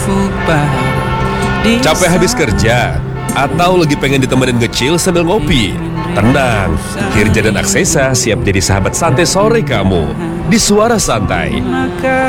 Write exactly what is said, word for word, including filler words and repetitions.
Capek habis kerja? Atau lagi pengen ditemenin nge-chill sambil ngopi? Tenang, Hirja dan Aksesa siap jadi sahabat santai sore kamu di Suara Santai.